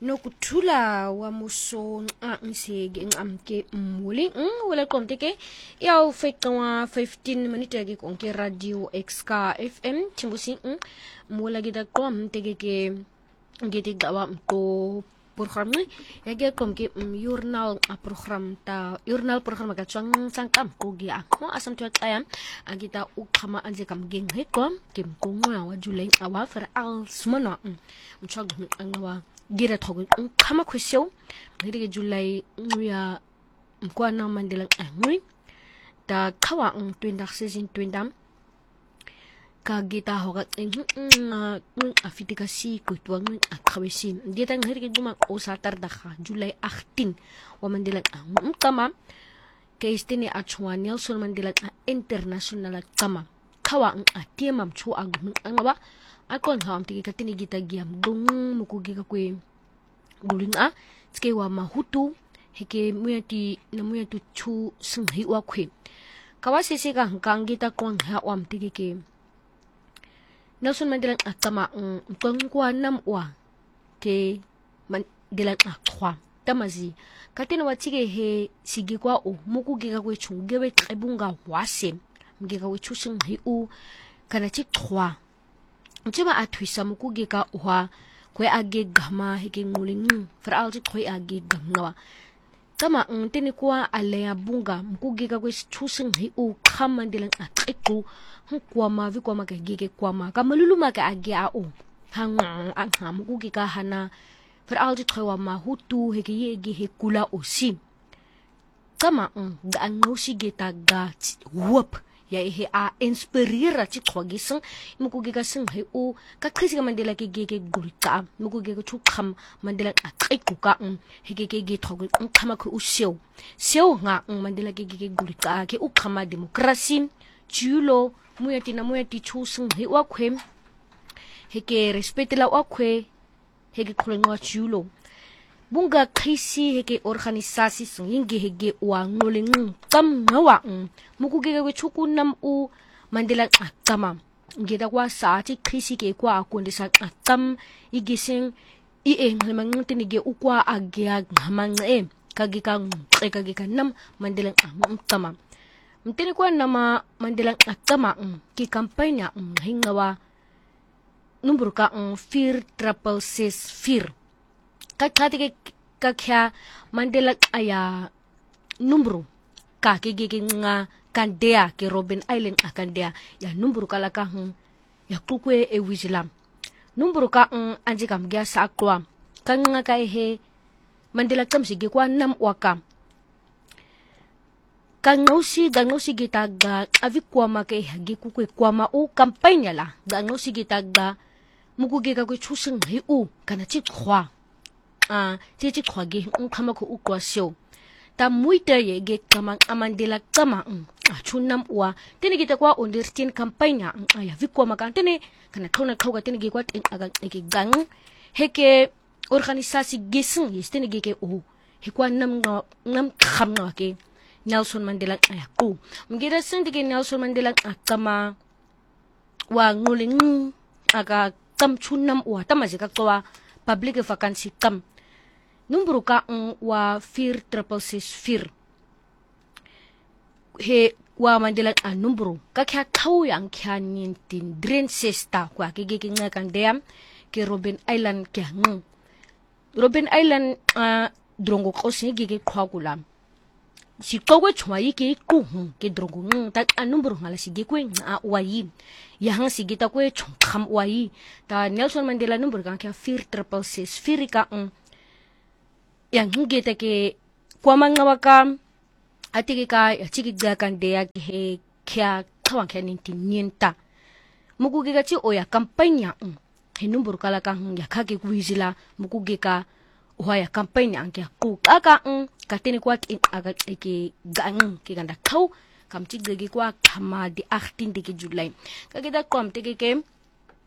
nokuthula wamuso ngiseke ngamke muli wala konke ke ya ufeqa wa 15 minute ke konke radio XK FM timbusi mula kita qom teke ke ngiti gawa mko program ya ke konke journal program ka tsang sangkam ko gi akho asam tu tsayam agita ukhama anje kam geng he kom kim kongwa wa julai awa fer al smana mchag ngawa gira thogo khama khusyo ngiri julai nguya mkwana mandela ngui ta khawa twindak season twindam ka gita hoga afitika si kutwang akhawisi dita ngiri juma osatar dakha julai 18 wa mandela kama keistini achwa Nelson Mandela international kama khawa atiema mchu angaba akon ham tiki katini gita giam dung mukugiga kwe gulinga tske wa mahutu heke muyati na muyatu chu sunghi wa kwe kawasisi ka hangkang gita kwang ha wam tiki ke Nelson Mandela kama kwangwa namwa ke Mandela akwa tamazi katini watike he sigikwa o mukugiga kwe chungewe trebunga wase mgiga we chu sunghi u kana chikwa Mchima atwisa mukugika uha kwe age gama heke ngulingu fra alji kwe age gamnawa kama tini kwa alea bunga mukugika kwe chusing hi u kama ndilang akiku kwa ma vikwa maka gige kwa ma kama lulu maka age au hanga mukugika hana fra alji kwe wa mahutu heke yege hekula osi kama ngausi geta ga whoop ya he a inspirera chikwagisang mukugika sing he o ka khisi ka mandela ke ge gulka mukugika chukham mandela akikuka he ge thogo khama khu usyo seo nga mandela ke ge gulka ke ukhama democracy julo muyati chusing he wa khwem he ke respectela wa khwe he ke khulengwa julo bunga khisi heke organisasi singenge hege wa ngoleng kam ngawa mukugeke kwe chukunam u mandela kama ngeda kwa saati khisi ke kwa akondisa kam igising nglemangte ge ukwa agya ngamange kagika nam mandela kama mtene kwa nama mandela kama ki kampanya hingawa numburuka 4664 kakati kakya mandela aya numero ka ke nga kandea ke Robben Island akandea ya numero kala ka ya kukwe e wijilam numero ka anje kam gya sa kwa kanga ka he mandela kamsi ge kwa nam waka kangausi gita ga avikwa make hagi kukwe kwa ma o kampanya la gangausi gita ga mukuge ka kwe chusing hi u kana chikhwa titi kwage kama ko ukwasyo ta muita ye kama amandela kama achunam wa tene kita kwa understand kampanya ya vikwa makantene kana kauna kauga tene kwa aga gang heke organisasi gesing yestene ke o hekwa nam khamna ke Nelson Mandela ya ku mgira sindike Nelson Mandela kama wa nguling aga kam chunam wa tamazika kwa public vacancy kam numero ka wa 4664 he wa mandela numero ka kya thau yang kya nintin drain sesta kwa ke nga kan dem ke Robben Island kya Robben Island drongo ko se ge khwakula si kokwe chwa yi ke ku ke drongo ta numero ngala si ge kwe wa yi ya hang si gita kwe chkham wa yi ta Nelson Mandela numero ka kya 4664 ka yang ngeta ke kwa manga waka atike ka chiki ga kan de ya ke kya khawang kya ninti nienta mukuge ka chi oya kampanya he number kala ka ya khake kuizila mukuge ka oya kampanya angya ku kaka katene kwa aga ke gang ke ganda khau kam chi ge kwa khama di 18 de ke July ka ke da kom teke ke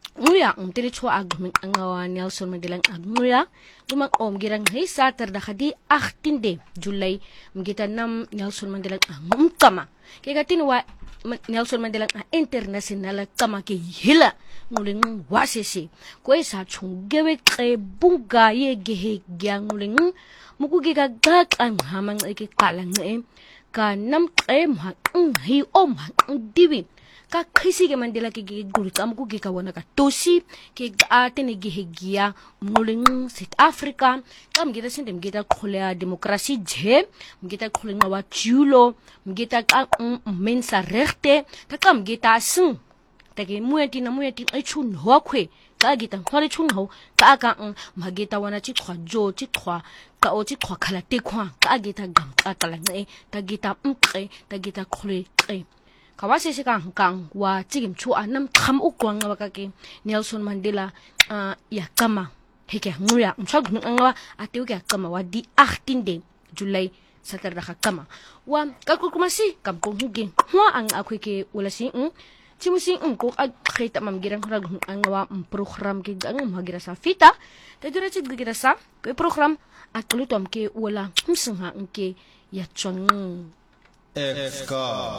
nguya umtili chwa aguming angawa Nelson Mandela nguya dumang girang hey Saturday khadi 18 July mgita nam Nelson Mandela ngumkama kaya tinwa Nelson Mandela international kama ke hila nguling wasisi ko isa chunggewe ke bunga ye gehe nguling mukugi ga kan hamang ke kalang ka nam ma hi diwi ka khisi ke Mandela ke guru kam ku ke kawana ka tosi ke atene ge hegia nguling South Africa kam gita sindem gita khole demokrasi je gita khole wa julo gita ka mensarechte ta kam gita sing ta ke mueti e chun ho khwe ka gita khole chun ho ka magita wana chi khwa jo chi khwa ka o chi khwa khala te khwa ka gita gam ka kala ta gita ta gita khole kawasi kang wa chigim chu anam kham ukwang wa ka ke Nelson Mandela ya kama heke nguya mchag ngwa atiu ke kama wa di 18 July Saturday kama wa kalkulkumasi kam kong hugi hwa ang akoy ke wala si chimusi ko khita mamgirang rag ang wa program ke ang magira sa fita tadura chid gira sa ke program at lutom ke wala humsung ha ke ya chong